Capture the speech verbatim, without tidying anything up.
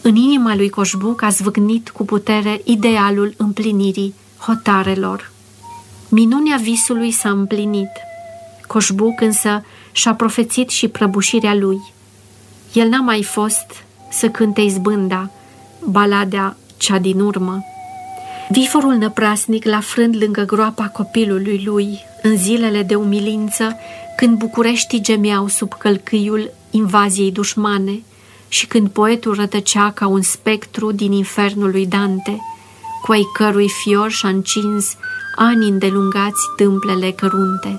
În inima lui Coșbuc a zvâcnit cu putere idealul împlinirii hotarelor. Minunea visului s-a împlinit. Coșbuc însă și-a profețit și prăbușirea lui. El n-a mai fost să cânte izbânda, baladea cea din urmă. Viforul năprasnic l-a frânt lângă groapa copilului lui în zilele de umilință, când Bucureștii gemeau sub călcâiul invaziei dușmane și când poetul rătăcea ca un spectru din infernul lui Dante, cu ai cărui fior și-a încins ani îndelungați tâmplele cărunte.